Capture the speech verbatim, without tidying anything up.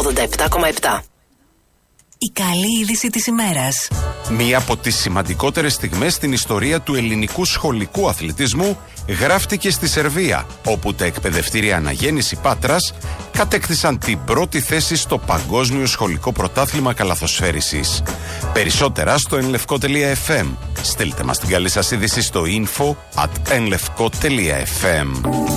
ογδόντα επτά κόμμα επτά. Η καλή είδηση της ημέρας. Μία από τις σημαντικότερες στιγμές στην ιστορία του ελληνικού σχολικού αθλητισμού γράφτηκε στη Σερβία, όπου τα εκπαιδευτήρια Αναγέννηση Πάτρας κατέκτησαν την πρώτη θέση στο Παγκόσμιο Σχολικό Πρωτάθλημα Καλαθοσφαίρισης. Περισσότερα στο ενλευκό τελεία εφ εμ. Στείλτε μας την καλή σας είδηση στο info at enlevko.fm.